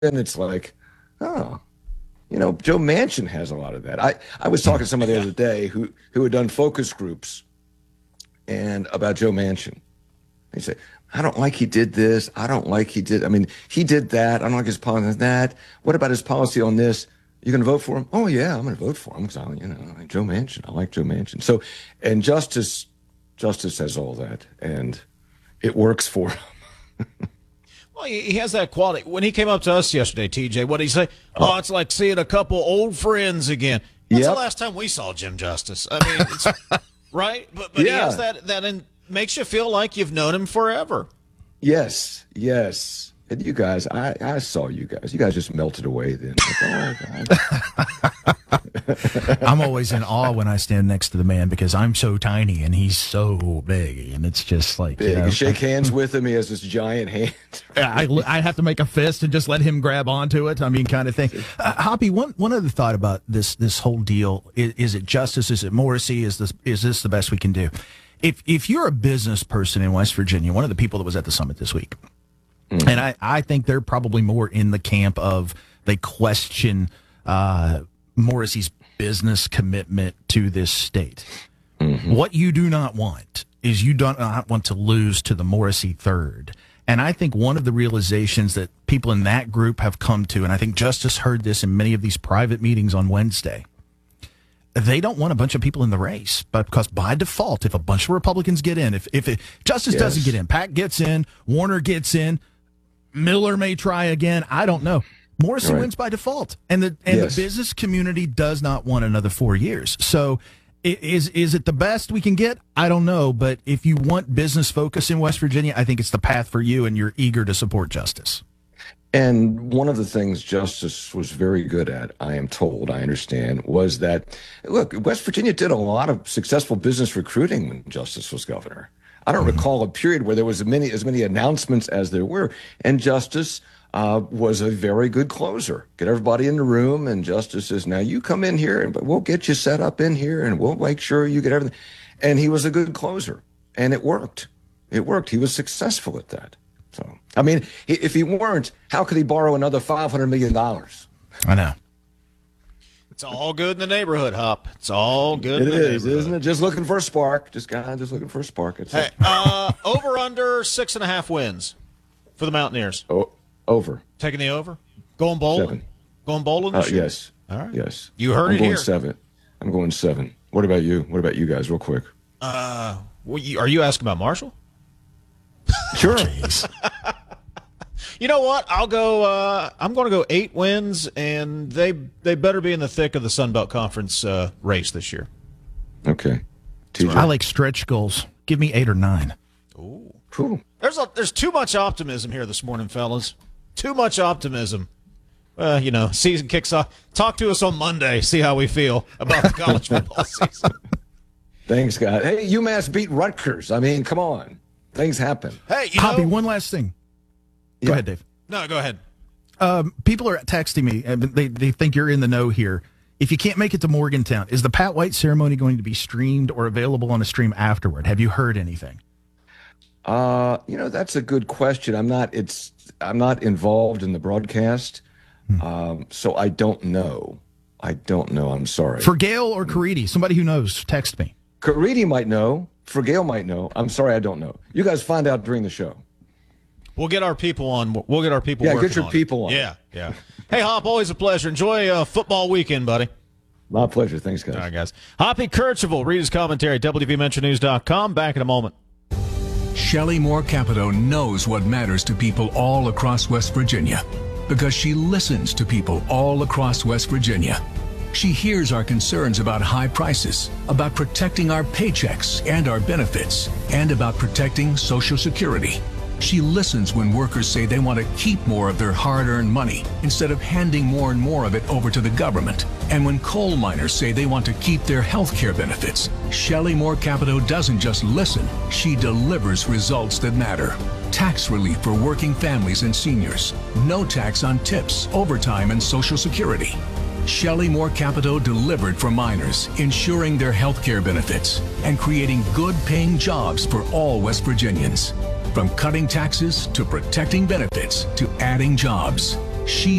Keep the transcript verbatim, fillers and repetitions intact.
then it's like, oh, you know, Joe Manchin has a lot of that. I, I was talking to somebody the other day who, who had done focus groups and about Joe Manchin. They say, I don't like he did this. I don't like he did. I mean, he did that. I don't like his policy on that. What about his policy on this? You going to vote for him? Oh, yeah, I'm going to vote for him because, I, you know, I like Joe Manchin. I like Joe Manchin. So, and Justice, Justice has all that, and it works for him. Well, he has that quality. When he came up to us yesterday, T J, what did he say? Oh, it's like seeing a couple old friends again. That's yep. the last time we saw Jim Justice. I mean, it's, right? But but yeah. he has that that in, makes you feel like you've known him forever. Yes, yes. And you guys, I, I saw you guys. You guys just melted away then. Like, oh, I'm always in awe when I stand next to the man because I'm so tiny and he's so big. And it's just like, big. You know, you shake hands with him. He has this giant hand. I, I have to make a fist and just let him grab onto it. I mean, kind of thing. Uh, Hoppy, one, one other thought about this this whole deal. Is, is it Justice? Is it Morrissey? Is this, is this the best we can do? If, if you're a business person in West Virginia, one of the people that was at the summit this week, mm. and I, I think they're probably more in the camp of they question uh, Morrissey's business commitment to this state. Mm-hmm. What you do not want is you do not want to lose to the Morrissey third. And I think one of the realizations that people in that group have come to, and I think Justice heard this in many of these private meetings on Wednesday, they don't want a bunch of people in the race, but because by default, if a bunch of Republicans get in, if if it, Justice yes. doesn't get in, Pack gets in, Warner gets in, Miller may try again, I don't know. Morrissey right. wins by default, and the and yes. the business community does not want another four years. So, is is it the best we can get? I don't know, but if you want business focus in West Virginia, I think it's the path for you, and you're eager to support Justice. And one of the things Justice was very good at, I am told, I understand, was that, look, West Virginia did a lot of successful business recruiting when Justice was governor. I don't mm-hmm. recall a period where there was as many, as many announcements as there were. And Justice uh, was a very good closer. Get everybody in the room, and Justice says, now you come in here, and we'll get you set up in here, and we'll make sure you get everything. And he was a good closer, and it worked. It worked. He was successful at that. So, I mean, if he weren't, how could he borrow another five hundred million dollars? I know. It's all good in the neighborhood, Hop. It's all good it in the is, neighborhood. Isn't it? Just looking for a spark. Just kind of just looking for a spark. It's hey, uh, over under six and a half wins for the Mountaineers. Oh, over. Taking the over? Going bowling? Seven. Going bowling Uh, this year? yes. All right. Yes. You heard I'm it going here. seven. I'm going seven. What about you? What about you guys, real quick? Uh, well, you, are you asking about Marshall? Sure. You know what? I'll go. Uh, I'm going to go eight wins, and they they better be in the thick of the Sun Belt Conference uh, race this year. Okay. T J. I like stretch goals. Give me eight or nine. Ooh, cool. There's a, there's too much optimism here this morning, fellas. Too much optimism. Uh, you know, season kicks off. Talk to us on Monday. See how we feel about the college football season. Thanks, guys. Hey, UMass beat Rutgers. I mean, come on. Things happen. Hey, you Hoppy, know, one last thing. Go yeah. ahead, Dave. No, go ahead. Um, people are texting me, and they, they think you're in the know here. If you can't make it to Morgantown, is the Pat White ceremony going to be streamed or available on a stream afterward? Have you heard anything? Uh, you know, that's a good question. I'm not. It's. I'm not involved in the broadcast, hmm. um, so I don't know. I don't know. I'm sorry. For Gail or Caridi, somebody who knows, text me. Caridi might know. For Gail might know. I'm sorry, I don't know. You guys find out during the show. We'll get our people on. We'll get our people. Yeah, working get your on people it. on. Yeah, yeah. Hey, Hop, always a pleasure. Enjoy uh, football weekend, buddy. My pleasure. Thanks, guys. All right, guys. Hoppy Kercheval, read his commentary at W V Metro News dot com. Back in a moment. Shelley Moore Capito knows what matters to people all across West Virginia because she listens to people all across West Virginia. She hears our concerns about high prices, about protecting our paychecks and our benefits, and about protecting Social Security. She listens when workers say they want to keep more of their hard-earned money instead of handing more and more of it over to the government. And when coal miners say they want to keep their health care benefits, Shelley Moore Capito doesn't just listen, she delivers results that matter. Tax relief for working families and seniors. No tax on tips, overtime, and Social Security. Shelley Moore Capito delivered for miners, ensuring their health care benefits and creating good-paying jobs for all West Virginians. From cutting taxes to protecting benefits to adding jobs, She